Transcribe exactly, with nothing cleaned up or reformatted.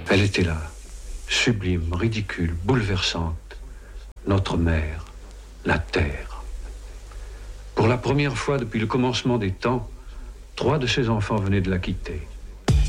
Elle était là, sublime, ridicule, bouleversante. Notre mère, la terre. Pour la première fois depuis le commencement des temps, trois de ses enfants venaient de la quitter.